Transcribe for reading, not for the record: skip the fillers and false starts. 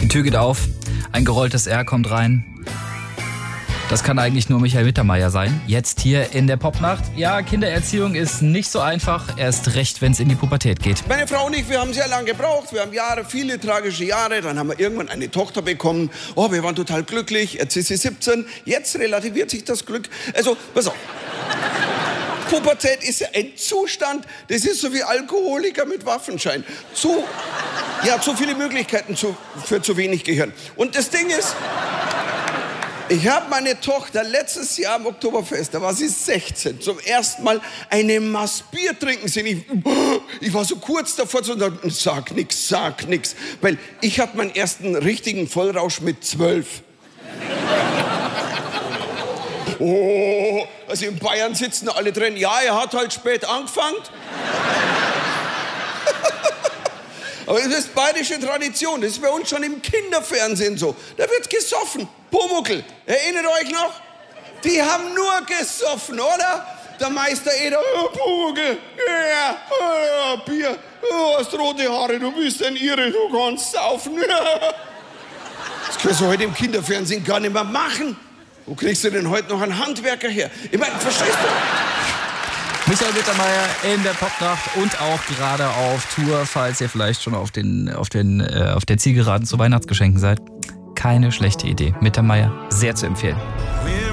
Tür geht auf, ein gerolltes R kommt rein. Das kann eigentlich nur Michael Mittermeier sein. Jetzt hier in der Popnacht. Ja, Kindererziehung ist nicht so einfach, erst recht, wenn es in die Pubertät geht. Meine Frau und ich, wir haben sehr lange gebraucht. Wir haben Jahre, viele tragische Jahre. Dann haben wir irgendwann eine Tochter bekommen. Oh, wir waren total glücklich. Jetzt ist sie 17. Jetzt relativiert sich das Glück. Also, pass auf. Pubertät ist ja ein Zustand, das ist so wie Alkoholiker mit Waffenschein. Zu viele Möglichkeiten für zu wenig Gehirn. Und das Ding ist, ich habe meine Tochter letztes Jahr am Oktoberfest, da war sie 16, zum ersten Mal eine Maß Bier trinken sehen. Ich war so kurz davor zu sagen, sag nix. Weil ich hatte meinen ersten richtigen Vollrausch mit 12. Oh, also in Bayern sitzen alle drin. Ja, er hat halt spät angefangen. Aber das ist bayerische Tradition. Das ist bei uns schon im Kinderfernsehen so. Da wird gesoffen. Pumuckl, erinnert euch noch? Die haben nur gesoffen, oder? Der Meister Eder, oh, Pumuckl, ja, Bier, du hast rote Haare, du bist ein Irre, du kannst saufen. Das kannst du heute im Kinderfernsehen gar nicht mehr machen. Wo kriegst du denn heute noch einen Handwerker her? Ich meine, verstehst du? Michael Mittermeier in der Popnacht und auch gerade auf Tour, falls ihr vielleicht schon auf der Zielgeraden zu Weihnachtsgeschenken seid. Keine schlechte Idee. Mittermeier, sehr zu empfehlen.